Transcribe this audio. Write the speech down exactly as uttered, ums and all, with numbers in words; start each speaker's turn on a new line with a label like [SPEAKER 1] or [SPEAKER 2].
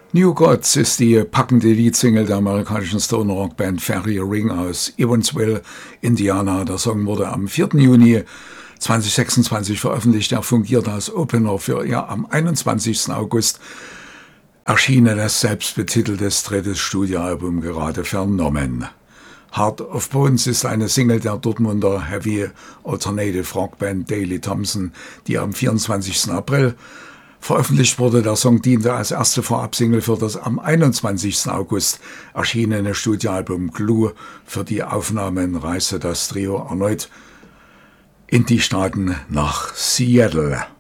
[SPEAKER 1] New Gods ist die packende Leadsingle der amerikanischen Stoner-Rock-Band Fairy Ring aus Evansville, Indiana. Der Song wurde am vierten Juni zweitausendsechsundzwanzig veröffentlicht. Er fungiert als Opener für ihr am einundzwanzigsten August erschienenes, selbstbetiteltes drittes Studioalbum gerade vernommen. Heart of Bones ist eine Single der Dortmunder Heavy Alternative Rockband Daley Thompson, die am vierundzwanzigsten April veröffentlicht wurde. Der Song diente als erste Vorabsingle für das am einundzwanzigsten August erschienene Studioalbum Glue. Für die Aufnahmen reiste das Trio erneut in die Staaten nach Seattle.